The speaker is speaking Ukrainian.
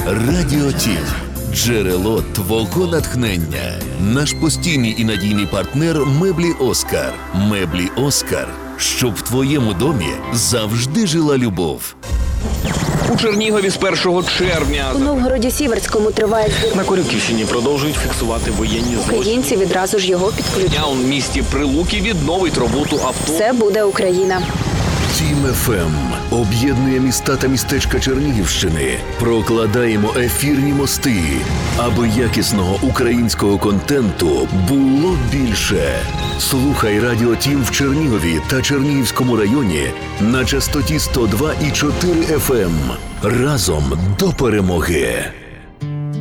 Радіо Тім. Джерело твого натхнення. Наш постійний і надійний партнер «Меблі Оскар». «Меблі Оскар». Щоб в твоєму домі завжди жила любов. У Чернігові з 1 червня. У Новгороді-Сіверському триває збір. На Корюківщині продовжують фіксувати воєнні злочини. Українці відразу ж його підключать. У місті Прилуки відновить роботу авто. Це буде Україна. Тім ФМ об'єднує міста та містечка Чернігівщини. Прокладаємо ефірні мости, аби якісного українського контенту було більше. Слухай Радіо Тім в Чернігові та Чернігівському районі на частоті 102,4 FM. Разом до перемоги.